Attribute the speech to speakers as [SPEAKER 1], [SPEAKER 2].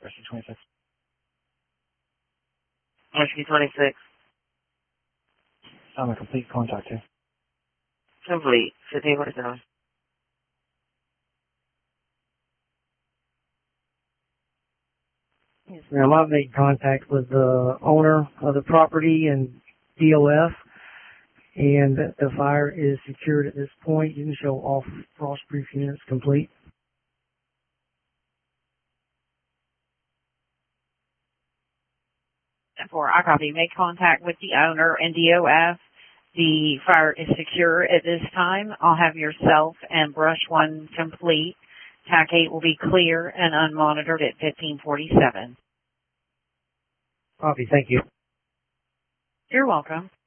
[SPEAKER 1] Rescue 26.
[SPEAKER 2] Rescue 26.
[SPEAKER 1] I'm a complete contact here.
[SPEAKER 2] Complete. 1547.
[SPEAKER 3] Yes, ma'am. I've made contact with the owner of the property and DOF, and the fire is secured at this point. You can show all frost-proof units complete.
[SPEAKER 4] I copy. Make contact with the owner and DOF. The fire is secure at this time. I'll have yourself and Brush 1 complete. TAC 8 will be clear and unmonitored at 1547.
[SPEAKER 3] Copy. Thank you.
[SPEAKER 4] You're welcome.